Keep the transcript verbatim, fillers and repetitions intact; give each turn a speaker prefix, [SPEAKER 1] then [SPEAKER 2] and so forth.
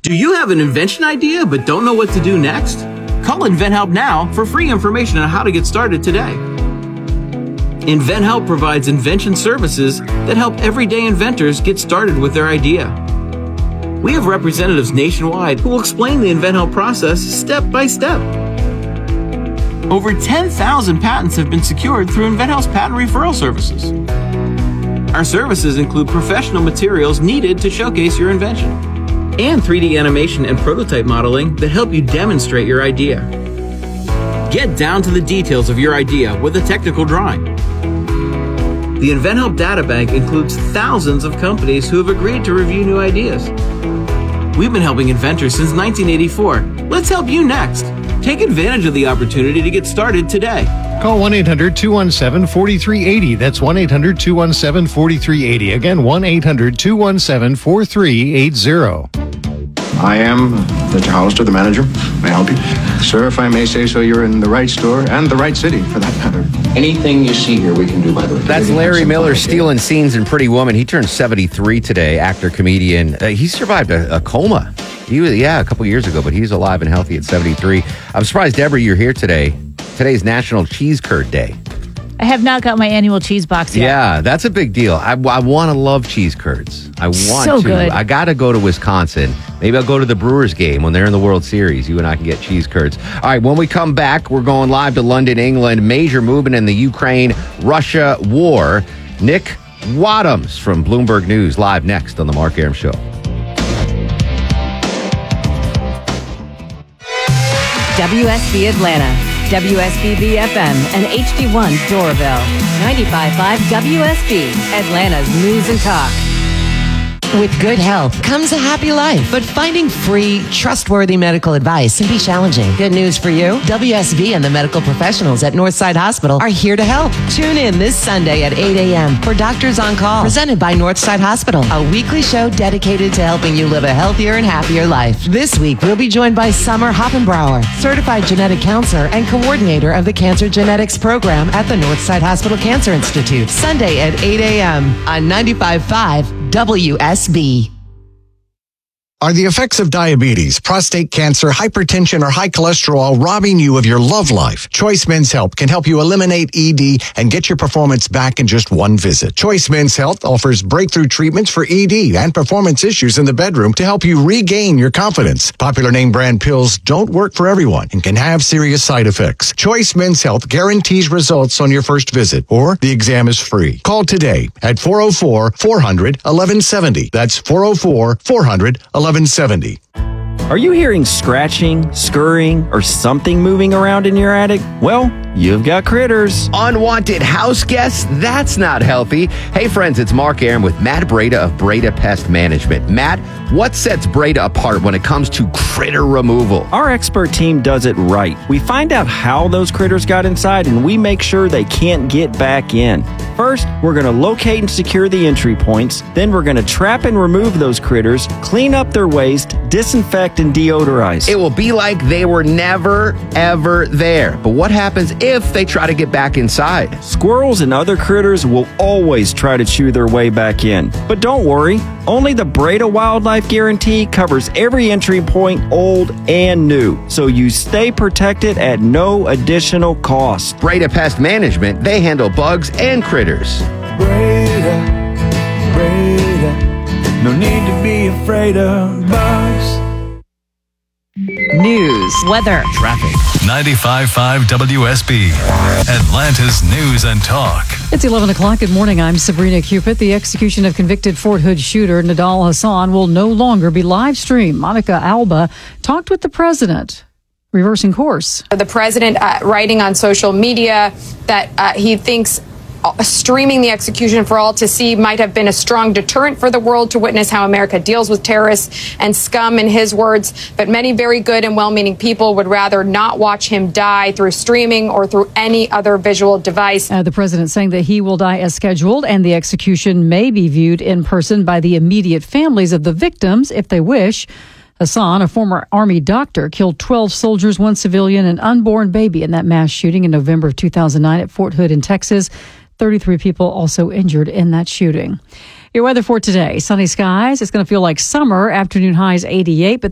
[SPEAKER 1] Do you have an invention idea but don't know what to do next? Call InventHelp now for free information on how to get started today. InventHelp provides invention services that help everyday inventors get started with their idea. We have representatives nationwide who will explain the InventHelp process step by step. Over ten thousand patents have been secured through InventHelp's patent referral services. Our services include professional materials needed to showcase your invention, and three D animation and prototype modeling that help you demonstrate your idea. Get down to the details of your idea with a technical drawing. The InventHelp Data Bank includes thousands of companies who have agreed to review new ideas. We've been helping inventors since nineteen eighty-four. Let's help you next. Take advantage of the opportunity to get started today.
[SPEAKER 2] Call one eight hundred two one seven four three eight zero. That's one eight hundred two one seven four three eight zero. Again, one eight hundred two one seven four three eight zero.
[SPEAKER 3] I am Mister Hollister, the manager. May I help you? Sir, if I may say so, you're in the right store and the right city, for that matter. Anything you see here, we can do, by the way.
[SPEAKER 4] That's Larry Miller stealing scenes in Pretty Woman. He turned seventy-three today, actor, comedian. Uh, he survived a, a coma. He was, yeah, a couple years ago, but he's alive and healthy at seventy-three. I'm surprised, Deborah, you're here today. Today's National Cheese Curd Day.
[SPEAKER 5] I have not got my annual cheese box yet.
[SPEAKER 4] Yeah, that's a big deal. I, I want to love cheese curds. I want
[SPEAKER 5] so
[SPEAKER 4] to.
[SPEAKER 5] Good.
[SPEAKER 4] I got to go to Wisconsin. Maybe I'll go to the Brewers game when they're in the World Series. You and I can get cheese curds. All right, when we come back, we're going live to London, England. Major movement in the Ukraine-Russia war. Nick Wadhams from Bloomberg News live next on The Mark Arum Show.
[SPEAKER 6] W S B Atlanta, W S B B F M, and H D one Doraville. ninety-five point five W S B, Atlanta's News and Talk.
[SPEAKER 7] With good health comes a happy life, but finding free, trustworthy medical advice can be challenging. Good news for you. W S B and the medical professionals at Northside Hospital are here to help. Tune in this Sunday at eight a.m. for Doctors on Call, presented by Northside Hospital, a weekly show dedicated to helping you live a healthier and happier life. This week, we'll be joined by Summer Hoppenbrower, certified genetic counselor and coordinator of the Cancer Genetics Program at the Northside Hospital Cancer Institute. Sunday at eight a.m. on ninety-five point five W S B.
[SPEAKER 8] Are the effects of diabetes, prostate cancer, hypertension, or high cholesterol robbing you of your love life? Choice Men's Health can help you eliminate E D and get your performance back in just one visit. Choice Men's Health offers breakthrough treatments for E D and performance issues in the bedroom to help you regain your confidence. Popular name brand pills don't work for everyone and can have serious side effects. Choice Men's Health guarantees results on your first visit, or the exam is free. Call today at four oh four, four hundred, eleven seventy. That's four oh four, four hundred, eleven seventy.
[SPEAKER 9] Are you hearing scratching, scurrying, or something moving around in your attic? Well, you've got critters.
[SPEAKER 4] Unwanted house guests? That's not healthy. Hey, friends, it's Mark Arum with Matt Breda of Breda Pest Management. Matt, what sets Breda apart when it comes to critter removal?
[SPEAKER 9] Our expert team does it right. We find out how those critters got inside, and we make sure they can't get back in. First, we're going to locate and secure the entry points. Then we're going to trap and remove those critters, clean up their waste, disinfect, and deodorize.
[SPEAKER 4] It will be like they were never, ever there. But what happens if they try to get back inside?
[SPEAKER 9] Squirrels and other critters will always try to chew their way back in. But don't worry, only the Breda Wildlife Guarantee covers every entry point, old and new, so you stay protected at no additional cost.
[SPEAKER 4] Breda Pest Management, they handle bugs and critters.
[SPEAKER 10] Breda, Breda, no need to be afraid of bugs.
[SPEAKER 6] News, weather,
[SPEAKER 11] traffic. ninety-five point five W S B, Atlanta's News and Talk.
[SPEAKER 12] It's eleven o'clock. Good morning. I'm Sabrina Cupid. The execution of convicted Fort Hood shooter Nidal Hasan will no longer be live streamed. Monica Alba talked with the president, reversing course.
[SPEAKER 13] The president uh, writing on social media that uh, he thinks streaming the execution for all to see might have been a strong deterrent for the world to witness how America deals with terrorists and scum, in his words. But many very good and well-meaning people would rather not watch him die through streaming or through any other visual device.
[SPEAKER 12] Uh, the president saying that he will die as scheduled, and the execution may be viewed in person by the immediate families of the victims if they wish. Hasan, a former Army doctor, killed twelve soldiers, one civilian, and unborn baby in that mass shooting in November of two thousand nine at Fort Hood in Texas. thirty-three people also injured in that shooting. Your weather for today, sunny skies. It's going to feel like summer. Afternoon highs eighty-eight, but